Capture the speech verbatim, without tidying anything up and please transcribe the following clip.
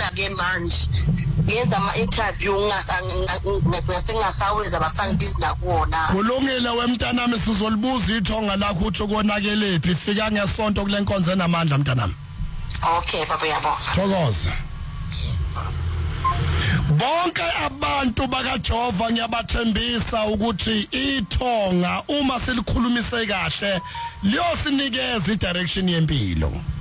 ngiyaqala ke manje ngenza ama interview ngasengasawenza basangibhizi nakuwona kulungile wemntanami sizolibuza ithonga lakho uthi konakelephi fika ngesonto kule nkonzo enamandla mntanami okay baba yabo thokoza bonke abantu bakaJehova ngiyabathembisa ukuthi ithonga uma selikhulumise kahle liyosinikeza i direction yempilo